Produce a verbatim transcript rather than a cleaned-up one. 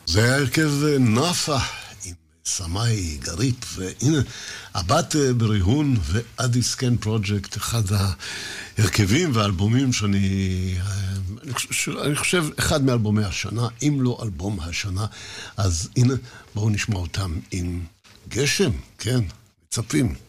זה היה הרכב נאפה עם סמאי גריפ, והנה, הבת בריהון ואדי סקן פרוג'קט, אחד ההרכבים והאלבומים שאני, אני חושב, אני חושב אחד מאלבומי השנה, אם לא אלבום השנה, אז הנה, בואו נשמע אותם עם גשם, כן, מצפים.